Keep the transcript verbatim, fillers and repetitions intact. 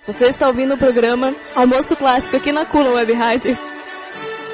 Você está ouvindo o programa Almoço Clássico aqui na Cula Web Rádio.